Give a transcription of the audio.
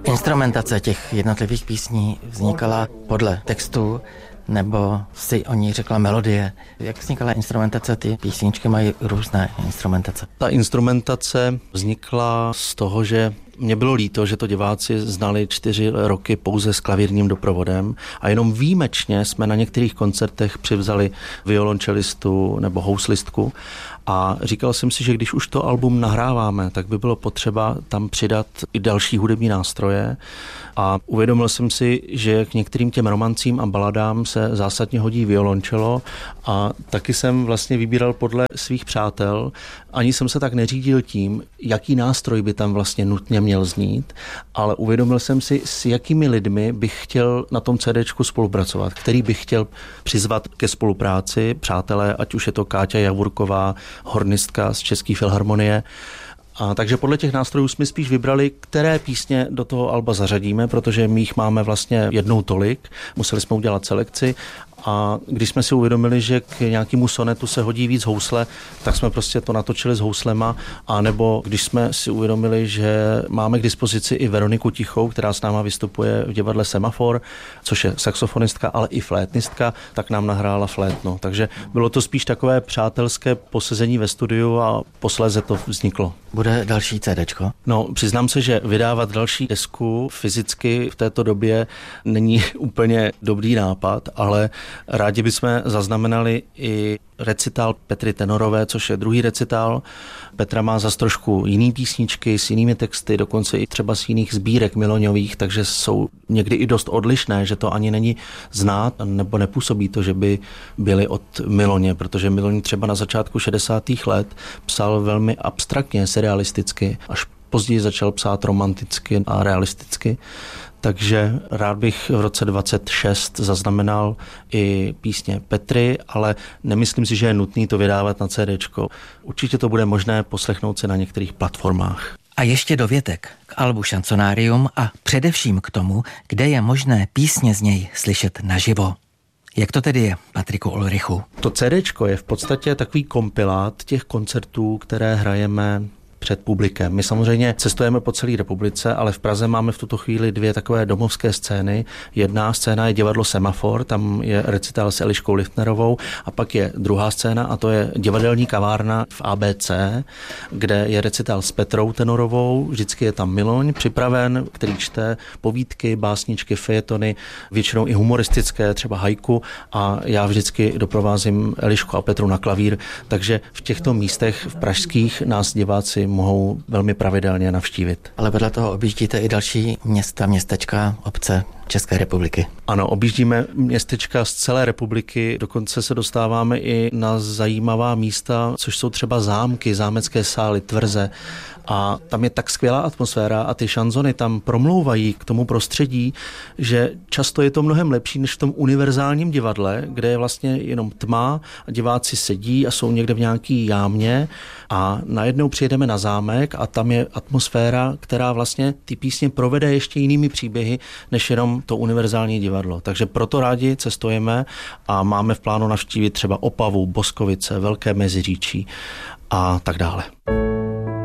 Instrumentace těch jednotlivých písní vznikala podle textu, nebo si o ní řekla melodie? Jak vznikala instrumentace? Ty písničky mají různé instrumentace. Ta instrumentace vznikla z toho, že mě bylo líto, že to diváci znali 4 roky pouze s klavírním doprovodem a jenom výjimečně jsme na některých koncertech přivzali violončelistu nebo houslistku a říkal jsem si, že když už to album nahráváme, tak by bylo potřeba tam přidat i další hudební nástroje a uvědomil jsem si, že k některým těm romancím a baladám se zásadně hodí violončelo a taky jsem vlastně vybíral podle svých přátel. Ani jsem se tak neřídil tím, jaký nástroj by tam vlastně nutně měl znít, ale uvědomil jsem si, s jakými lidmi bych chtěl na tom CDčku spolupracovat, který bych chtěl přizvat ke spolupráci, přátelé, ať už je to Káťa Javurková, hornistka z České filharmonie. A takže podle těch nástrojů jsme spíš vybrali, které písně do toho alba zařadíme, protože my jich máme vlastně jednou tolik, museli jsme udělat selekci a když jsme si uvědomili, že k nějakému sonetu se hodí víc housle, tak jsme prostě to natočili s houslema, a nebo když jsme si uvědomili, že máme k dispozici i Veroniku Tichou, která s náma vystupuje v divadle Semafor, což je saxofonistka, ale i flétnistka, tak nám nahrála flétno. Takže bylo to spíš takové přátelské posezení ve studiu a posléze to vzniklo. Bude další CDčko? No, přiznám se, že vydávat další desku fyzicky v této době není úplně dobrý nápad, ale rádi bychom zaznamenali i recitál Petry Tenorové, což je druhý recitál. Petra má zas trošku jiný písničky s jinými texty, dokonce i třeba z jiných sbírek Miloňových, takže jsou někdy i dost odlišné, že to ani není znát, nebo nepůsobí to, že by byly od Miloně, protože Miloň třeba na začátku 60. let psal velmi abstraktně, surrealisticky, až později začal psát romanticky a realisticky. Takže rád bych v roce 26 zaznamenal i písně Petry, ale nemyslím si, že je nutný to vydávat na CDčko. Určitě to bude možné poslechnout se na některých platformách. A ještě dovětek k albu Šanconárium a především k tomu, kde je možné písně z něj slyšet naživo. Jak to tedy je, Patriku Ulrichu? To CDčko je v podstatě takový kompilát těch koncertů, které hrajeme před publikem. My samozřejmě cestujeme po celé republice, ale v Praze máme v tuto chvíli 2 takové domovské scény. Jedna scéna je divadlo Semafor, tam je recitál s Eliškou Liftnerovou, a pak je druhá scéna a to je divadelní kavárna v ABC, kde je recitál s Petrou Tenorovou, vždycky je tam Miloň připraven, který čte povídky, básničky, fejetony, většinou i humoristické, třeba haiku, a já vždycky doprovázím Elišku a Petru na klavír, takže v těchto místech v pražských nás diváci mohou velmi pravidelně navštívit. Ale vedle toho objíždíte i další města, městečka, obce České republiky. Ano, objíždíme městečka z celé republiky, dokonce se dostáváme i na zajímavá místa, což jsou třeba zámky, zámecké sály, tvrze. A tam je tak skvělá atmosféra a ty šanzony tam promlouvají k tomu prostředí, že často je to mnohem lepší než v tom univerzálním divadle, kde je vlastně jenom tma a diváci sedí a jsou někde v nějaký jámě a najednou přijedeme na zámek a tam je atmosféra, která vlastně ty písně provede ještě jinými příběhy, než jenom to univerzální divadlo. Takže proto rádi cestujeme a máme v plánu navštívit třeba Opavu, Boskovice, Velké Meziříčí a tak dále.